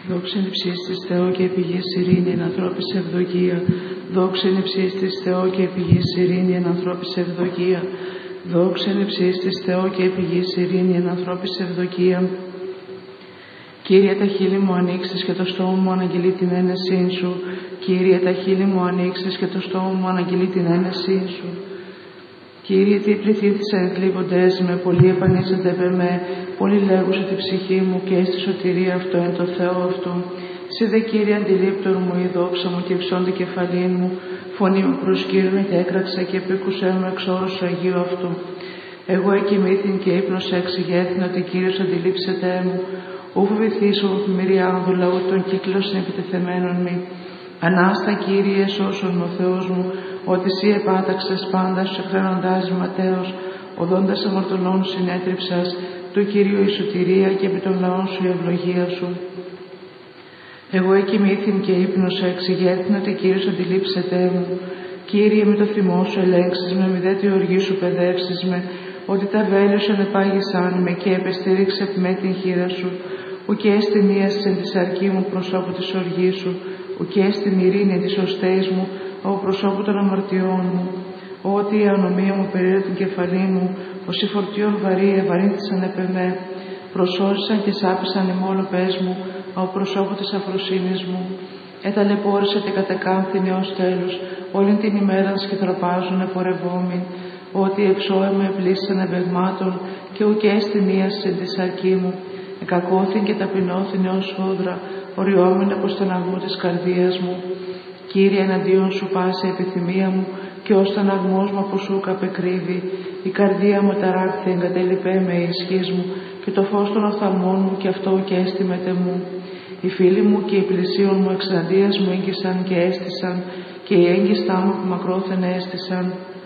Δόξα εν υψίστης Θεό και πηγής ειρήνη εν ανθρώπης ευδοκία. Δόξα εν υψίστης Θεό και πηγής ειρήνη εν ανθρώπης ευδοκία. Δόξα εν υψίστης Θεό και πηγής ειρήνη εν ανθρώπης ευδοκία. Κύριε, τα χείλη μου ανοίξεις και το στόμα μου αναγγελεί την ένεσή σου. Κύριε, τα χείλη μου ανοίξεις και το στόμα μου αναγγελεί την ένεσή σου. Κύριε, τι πληθύθησαν οι θλίβοντές με, πολλοί επανήσανται επ' εμέ, πολλοί λέγουσαν τη ψυχή μου και στη σωτηρία αυτό εν το Θεό αυτό. Σε δε Κύριε αντιλήπτωρ μου η δόξα μου και υψώντη κεφαλήν μου, φωνή μου προσκύρωνε και έκραξα και επίκουσέ μου εξ όρους του Αγίου αυτού. Εγώ εκοιμήθην και ύπνος εξηγέθην ότι Κύριος αντιλήψεται μου. Ου φοβηθήσω μυριάδου λαού των κύκλων επιτεθεμένων μη. Ανάστα Κύριε σώσον ο Θεός μου, ότι Συ επάταξες πάντα σου εκραίνοντάς ματέως, οδόντας αμαρτωλών συνέτριψας, του Κυρίου η σωτηρία και επί των λαών σου η ευλογία σου. Εγώ εκοιμήθην και ύπνος εξηγέθην ότι Κύριος αντιλήψεται μου. Κύριε, με το θυμό σου ελέγξεις με, μη δε τη οργή σου παιδεύσεις με, ότι τα βέλη σου ανεπάγησαν με και επεστήριξε με την χείρα σου. Ουκ έστιν ίασεν τη αρκή μου προσώπου της οργής σου, ουκ έστιν ειρήνη της οστέης μου από προσώπου των αμαρτιών μου. Ότι η ανομία μου περίεργα την κεφαλή μου, ως οι φορτίων βαρύ ευαρύνθησαν επ' εμέ, προσώρισαν και σάπησαν οι μόλοπες μου από προσώπου της αφροσύνης μου. Εταλαιπώρησε και κατεκάμφθην έως τέλους, όλη την ημέρα σκυθροπάζουν επορευόμην, ότι εξώεμα επλήσαν εμπεγμάτων και ουκ έστιν ίασεν τη αρκή μου. Εκακώθην και ταπεινώθην έως φόδρα, οριόμην από στεναγμού της καρδίας μου. Κύριε, εναντίον σου πάση επιθυμία μου, και ως στεναγμός μου από σου καπεκρύβει. Η καρδία μου ταράχθη, εγκατέλειπέ με η ισχύς μου, και το φως των οφθαλμών μου, και αυτό και έστιμεται μου. Οι φίλοι μου και οι πλησίον μου εξαντίας μου έγκυσαν και έστησαν, και οι έγκυστά μου που μακρόθεν έστησαν.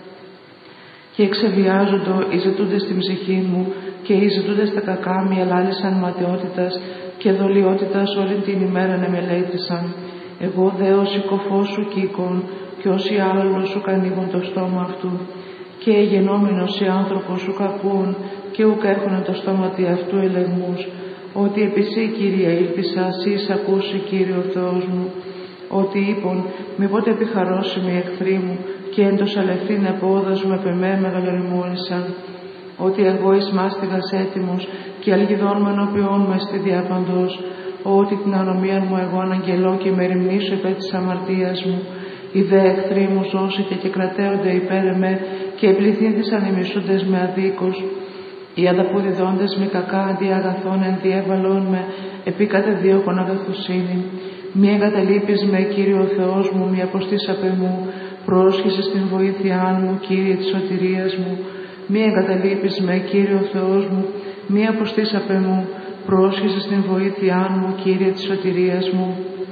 Και εξεβιάζοντο οι ζητούντες στην ψυχή μου, και οι ζητούντες τα κακά μη ελάλησαν ματαιότητας και δολιότητας όλη την ημέρα να μελέτησαν. Εγώ δε ως η κοφός σου κοίκον, και ως η άλλος σου κανίγον το στόμα αυτού. Και γενόμενος οι άνθρωπος σου κακούν, και ουκ έχουνε το στόμα τι αυτού ελεγμούς. Ότι επί Συ, Κύριε, ήλπισα, Συ ακούσει, Κύριε ο Θεός μου. Ότι είπον, μήποτε επιχαρώσιμοι οι εχθροί μου, και εν το σαλευθήν επόδας μου επ' εμέ μεγαλοριμόνησαν. Ότι εγώ εις μάστιγας έτοιμος, και αλγιδών με ενώπιόν με στη διάπαντος. Ότι την ανομία μου εγώ αναγγελώ και με ρημνήσω υπέρ της αμαρτίας μου. Οι δε εχθροί μου σώσετε και κρατέονται υπέρ εμέ, και επληθύνθησαν οι μισούντες με αδίκως. Οι ανταποδιδόντες με κακά αντί αγαθών ενδιέβαλον με, επί κατεδίωκον αγαθοσύνη. Μη εγκαταλείπεις με, Κύριε ο Θεός μου, μη αποστείς απ' εμού, πρόσχεσαι στην βοήθειά μου, Κύριε της σωτηρίας μου. Μη εγκαταλείπεις με, Κύριε ο Θεός μου, μη αποστείς απ' εμού, πρόσχεσαι στην βοήθειά μου, Κύριε της σωτηρίας μου.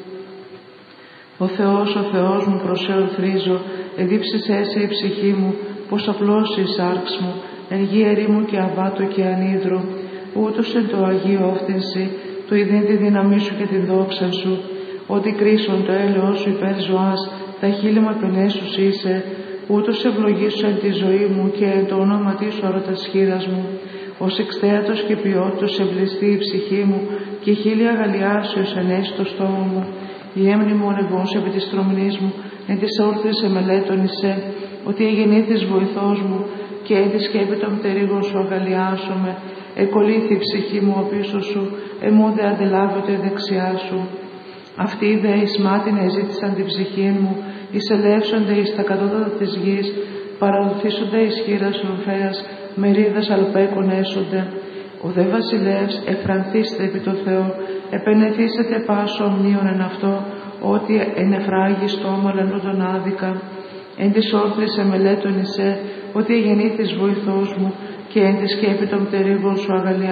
Ο Θεός μου, προς σε ορθρίζω, εδίψησέ σε η ψυχή μου, πως απλώσει η σάρξ μου, εν γη ερήμου και αβάτο και ανίδρο, ούτως εν το Αγίο όφθενση, του ειδήν τη δύναμή σου και τη δόξα σου, ότι κρίσον το έλεος σου υπέρ ζωάς, τα χείλη μου επενέσους είσαι, ούτως ευλογήσω εν τη ζωή μου και εν το όνομα της όρωτας χείρας μου, ως εξθέατος και ποιότητος ευλιστεί η ψυχή μου και χείλη αγαλιάσεως ενέσει το στόμα μου. Η έμνη μου ονευώς επί της τρομνής μου, εν της όρθρης εμελέτων εισέ, ότι εγεννήθης βοηθός μου και εν της σκέπη των πτερίγων σου αγαλιάσομαι, εκολύθη η ψυχή μου απίσω σου, εμού δε αντιλάβεται η δεξιά σου. Αυτοί δε εις μάτιν εζήτησαν την ψυχή μου, εισελεύσονται εις τα κατώτατα της γης, παραδοθήσονται εις χείρας ορφέας, μερίδας αλπέκων έσονται. Ο δε βασιλεύς εφρανθήστε επί το Θεό, επενεθήσετε πάσο ομνίων εν αυτό, ότι ενεφράγει στόμα λενού τον άδικα. Εν της όρθρης εμελέτων εισέ, ότι εγεννήθης βοηθός μου, και εν τη σκέπη των πτερίγων σου αγαλιά.